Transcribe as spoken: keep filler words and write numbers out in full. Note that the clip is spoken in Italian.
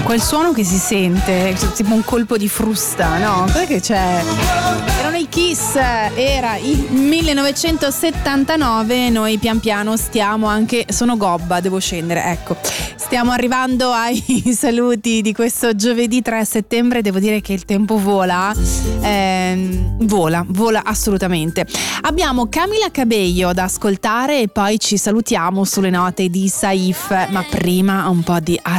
quel suono che si sente, tipo un colpo di frusta, no? Cos'è che c'è? Erano i Kiss, era il millenovecentosettantanove, noi pian piano stiamo anche, sono gobba, devo scendere, ecco. Stiamo arrivando ai saluti di questo giovedì tre settembre, devo dire che il tempo vola, eh, vola, vola assolutamente. Abbiamo Camila Cabello da ascoltare e poi ci salutiamo sulle note di Saif, ma prima un po' di